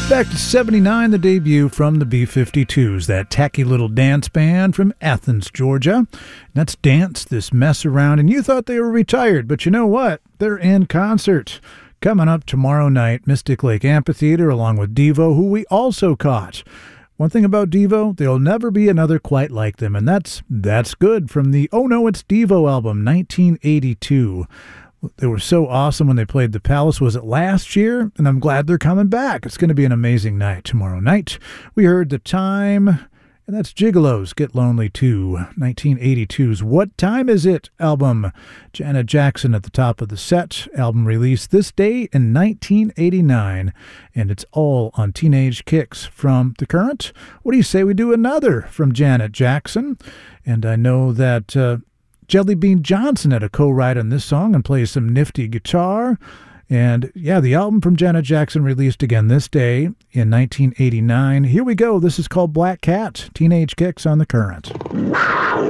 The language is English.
Back to 79, the debut from the B-52s, that tacky little dance band from Athens, Georgia. That's Dance This Mess Around, and you thought they were retired, but you know what? They're in concert. Coming up tomorrow night, Mystic Lake Amphitheater, along with Devo, who we also caught. One thing about Devo, there'll never be another quite like them, and that's good, from the Oh No, It's Devo album, 1982. They were so awesome when they played the Palace. Was it last year? And I'm glad they're coming back. It's going to be an amazing night tomorrow night. We heard The Time, and that's Gigolos, Get Lonely Too, 1982's What Time Is It album. Janet Jackson at the top of the set. Album released this day in 1989, and it's all on Teenage Kicks from The Current. What do you say we do another from Janet Jackson? And I know that Jelly Bean Johnson had a co-write on this song and plays some nifty guitar. And yeah, the album from Janet Jackson released again this day in 1989. Here we go. This is called Black Cat, Teenage Kicks on The Current.